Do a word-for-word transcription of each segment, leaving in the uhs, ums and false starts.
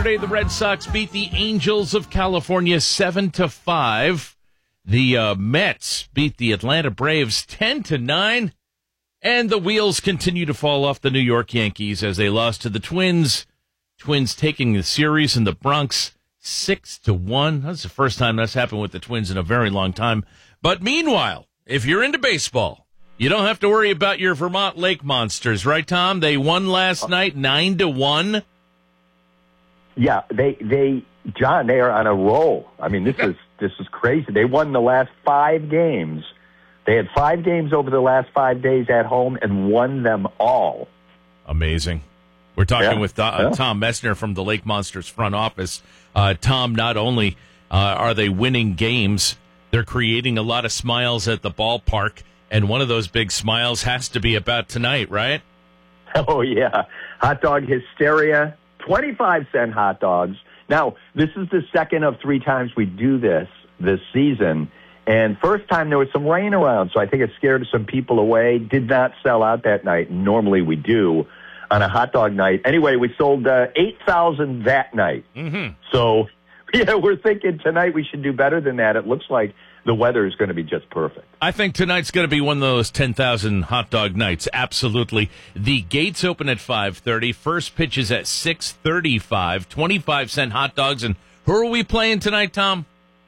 Today, the Red Sox beat the Angels of California seven to five. The uh, Mets beat the Atlanta Braves ten to nine. And the wheels continue to fall off the New York Yankees as they lost to the Twins. Twins taking the series in the Bronx six to one. That's the first time that's happened with the Twins in a very long time. But meanwhile, if you're into baseball, you don't have to worry about your Vermont Lake Monsters, right, Tom? They won last night nine to one. Yeah, they they John, they are on a roll. I mean, this is this is crazy. They won the last five games. They had five games over the last five days at home and won them all. Amazing. We're talking yeah. with uh, yeah. Tom Messner from the Lake Monsters front office. Uh, Tom, not only uh, are they winning games, they're creating a lot of smiles at the ballpark, and one of those big smiles has to be about tonight, right? Oh, yeah. Hot dog hysteria. twenty-five cent hot dogs. Now, this is the second of three times we do this this season. And first time there was some rain around, so I think it scared some people away. Did not sell out that night. Normally we do on a hot dog night. Anyway, we sold uh, eight thousand that night. Mm-hmm. So, yeah, we're thinking tonight we should do better than that. It looks like the weather is going to be just perfect. I think tonight's going to be one of those ten thousand hot dog nights. Absolutely. The gates open at five thirty. First pitch is at six thirty-five. twenty-five cent hot dogs. And who are we playing tonight, Tom?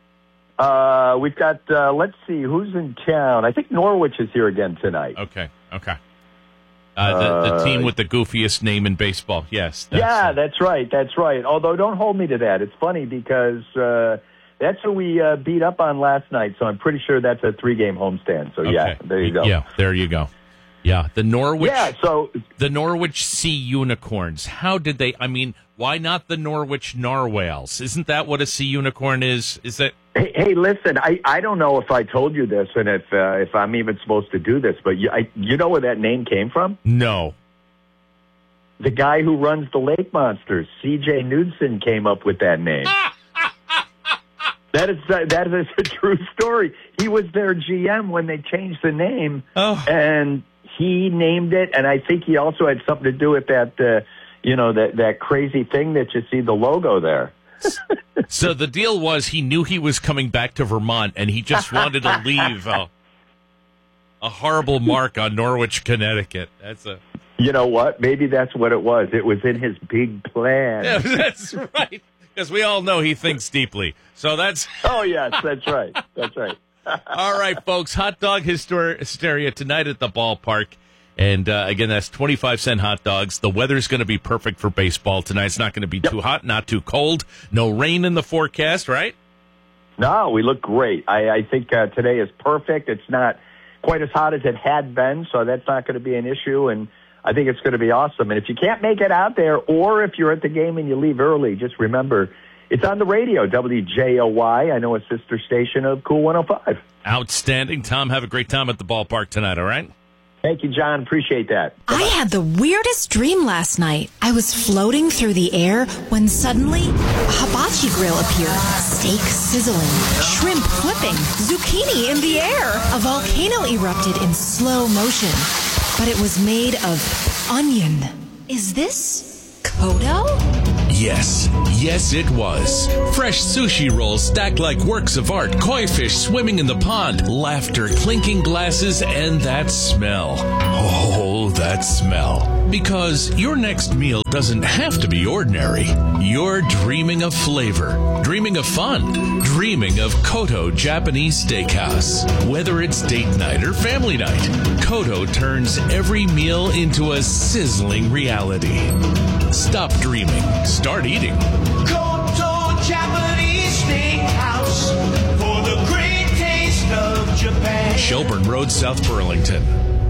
Uh, we've got, uh, let's see, who's in town? I think Norwich is here again tonight. Okay, okay. Uh, the, the team with the goofiest name in baseball, yes. That's, yeah, that's right, that's right. Although, don't hold me to that. It's funny because uh, that's who we uh, beat up on last night, so I'm pretty sure that's a three-game homestand. So, okay. yeah, there you go. Yeah, there you go. Yeah, the Norwich, yeah, so, the Norwich Sea Unicorns. How did they, I mean, why not the Norwich Narwhals? Isn't that what a sea unicorn is? Is that... Hey, hey, listen, I, I don't know if I told you this and if uh, if I'm even supposed to do this, but you, I, you know where that name came from? No. The guy who runs the Lake Monsters, C J Knudsen, came up with that name. that is uh, that is a true story. He was their G M when they changed the name, oh. and he named it, and I think he also had something to do with that, uh, you know, that, that crazy thing that you see the logo there. So the deal was he knew he was coming back to Vermont, and he just wanted to leave a, a horrible mark on Norwich, Connecticut. That's a. You know what? Maybe that's what it was. It was in his big plan. Yeah, that's right. Because we all know he thinks deeply. So that's. Oh, yes, that's right. That's right. All right, folks. Hot dog hysteria tonight at the ballpark. And, uh, again, that's twenty-five cent hot dogs. The weather's going to be perfect for baseball tonight. It's not going to be yep. too hot, not too cold. No rain in the forecast, right? No, we look great. I, I think uh, today is perfect. It's not quite as hot as it had been, so that's not going to be an issue. And I think it's going to be awesome. And if you can't make it out there, or if you're at the game and you leave early, just remember, it's on the radio, W J O Y. I know a sister station of Cool one oh five. Outstanding. Tom, have a great time at the ballpark tonight, all right? Thank you, John. Appreciate that. Bye-bye. I had the weirdest dream last night. I was floating through the air when suddenly a hibachi grill appeared. Steak sizzling, shrimp flipping, zucchini in the air. A volcano erupted in slow motion, but it was made of onion. Is this Kodo? Yes, yes it was. Fresh sushi rolls stacked like works of art, koi fish swimming in the pond, laughter, clinking glasses, and that smell. Oh, that smell. Because your next meal doesn't have to be ordinary. You're dreaming of flavor, dreaming of fun, dreaming of Kodo Japanese Steakhouse. Whether it's date night or family night, Kodo turns every meal into a sizzling reality. Stop dreaming. Start eating. Kodo Japanese Steakhouse for the great taste of Japan. Shelburne Road, South Burlington.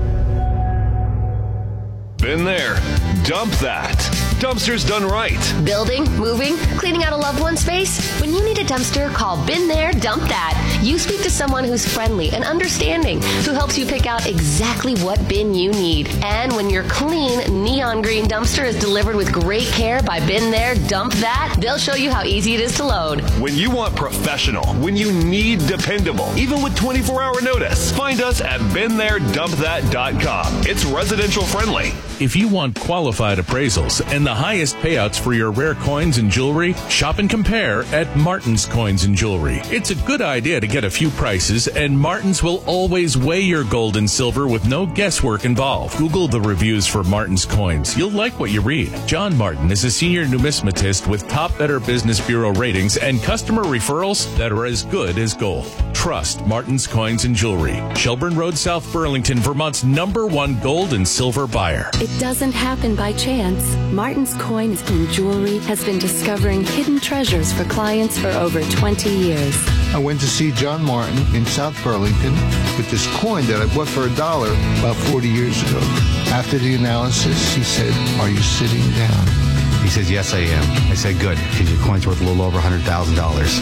Been there. Dump that. Dumpsters done right. Building, moving, cleaning out a loved one's space? When you need a dumpster, call Been There, Dump That. You speak to someone who's friendly and understanding, who helps you pick out exactly what bin you need. And when your clean, neon green dumpster is delivered with great care by Been There, Dump That, they'll show you how easy it is to load. When you want professional, when you need dependable, even with twenty-four hour notice, find us at been there dump that dot com. It's residential friendly. If you want qualified appraisals and the the highest payouts for your rare coins and jewelry? Shop and compare at Martin's Coins and Jewelry. It's a good idea to get a few prices, and Martin's will always weigh your gold and silver with no guesswork involved. Google the reviews for Martin's Coins. You'll like what you read. John Martin is a senior numismatist with top Better Business Bureau ratings and customer referrals that are as good as gold. Trust Martin's Coins and Jewelry. Shelburne Road, South Burlington, Vermont's number one gold and silver buyer. It doesn't happen by chance. Martin's Coins and Jewelry has been discovering hidden treasures for clients for over twenty years. I went to see John Martin in South Burlington with this coin that I bought for a dollar about forty years ago. After the analysis, he said, "Are you sitting down?" He says, "Yes, I am." I said, "Good, because your coin's worth a little over one hundred thousand dollars.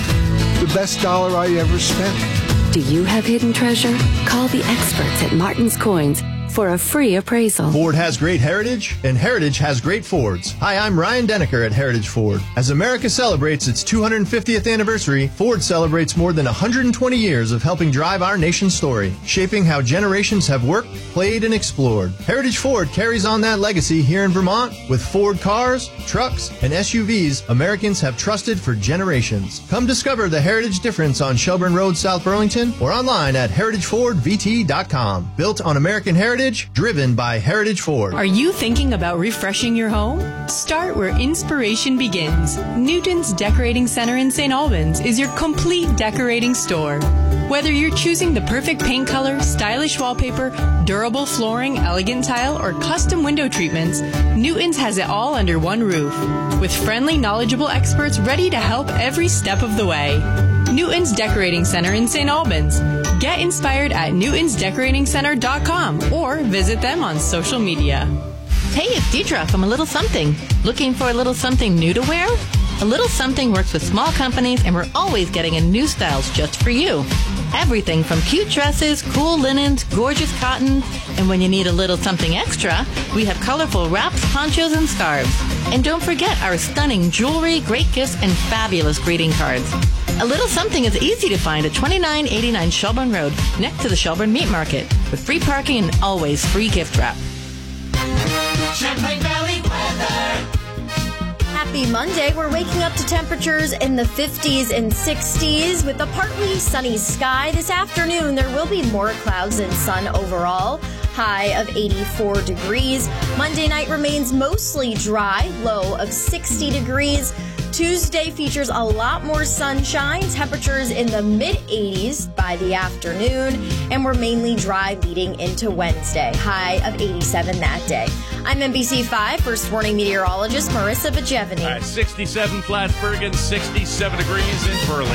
The best dollar I ever spent. Do you have hidden treasure? Call the experts at Martin's Coins for a free appraisal. Ford has great heritage, and heritage has great Fords. Hi, I'm Ryan Denneker at Heritage Ford. As America celebrates its two hundred fiftieth anniversary, Ford celebrates more than one hundred twenty years of helping drive our nation's story, shaping how generations have worked, played, and explored. Heritage Ford carries on that legacy here in Vermont with Ford cars, trucks, and S U Vs Americans have trusted for generations. Come discover the heritage difference on Shelburne Road, South Burlington, or online at heritage ford v t dot com. Built on American heritage, driven by Heritage Ford. Are you thinking about refreshing your home? Start where inspiration begins. Newton's Decorating Center in Saint Albans is your complete decorating store. Whether you're choosing the perfect paint color, stylish wallpaper, durable flooring, elegant tile, or custom window treatments, Newton's has it all under one roof. With friendly, knowledgeable experts ready to help every step of the way. Newton's Decorating Center in Saint Albans. Get inspired at newtons decorating center dot com or visit them on social media. Hey, it's Deidre from A Little Something. Looking for a little something new to wear? A Little Something works with small companies, and we're always getting in new styles just for you. Everything from cute dresses, cool linens, gorgeous cotton, and when you need a little something extra, we have colorful wraps, ponchos, and scarves. And don't forget our stunning jewelry, great gifts, and fabulous greeting cards. A Little Something is easy to find at twenty-nine eighty-nine Shelburne Road, next to the Shelburne Meat Market, with free parking and always free gift wrap. Champlain Valley weather. Happy Monday. We're waking up to temperatures in the fifties and sixties with a partly sunny sky. This afternoon, there will be more clouds than sun overall. High of eighty-four degrees. Monday night remains mostly dry, low of sixty degrees. Tuesday features a lot more sunshine, temperatures in the mid-eighties by the afternoon, and we're mainly dry leading into Wednesday, high of eighty-seven that day. I'm N B C five First Warning meteorologist Marissa Bajevany. All right, sixty-seven Plattsburgh and sixty-seven degrees in Burlington.